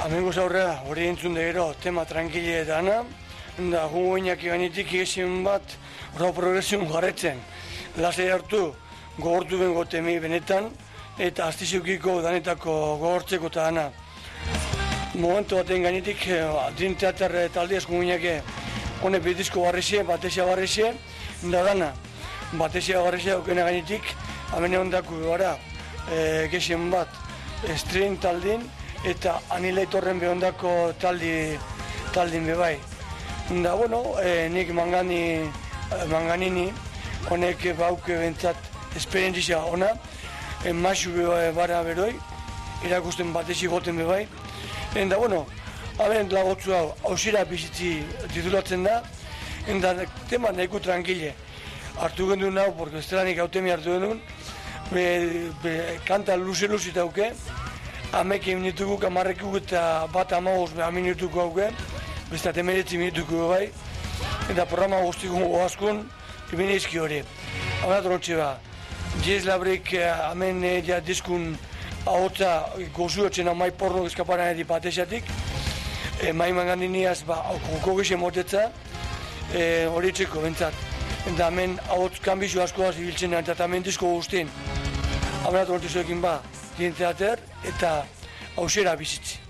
Amengo zaurra, hori entzun da gero, tema tranquile dana, da gu oinak ganitik egin bat, hori progresion jarretzen. Lasai hartu, gogortu bengo temei benetan, eta astizukiko danetako gogortzeko eta dana. Momentu baten ganitik, din teater talde asko oinake, honek betizko barrexe, batesia barrexe, da dana. Batesia barrexe aukena ganitik, amene ondako gara, gexen bat, estrein taldin, eta anila itorren behondako taldin bebai. Da, bueno, nik manganini, honek bauke bentsat esperientzia ona, maixu bara beroi, erakusten batezi goten bebai. Da, bueno, haben lagotzu hau, hausera bizitzi titulatzen da, eta tema nahiko tranquile. Hartu gendun hau, porque estelanik hautemi hartu gendun, kanta luze eta auke, Ameke minutuko, kamarreko eta bat amagoz minutuko hauke, beste 19 minutuko bai, eta programa guztiko oazkun, ibine izki hori. Hau trontxe ba, Jez Labrik hemen ja diskun ahotza gozuetzen amai porno eskaparan edi patesatik, mai mangandiniaz koko gizien motetza, hori txeko bentsat. Eta hemen ahotz kanbizu asko zibiltzen eta hemen disko guztien. Hau trontxe zoekin ba, Dien teater eta hausera bizitzi.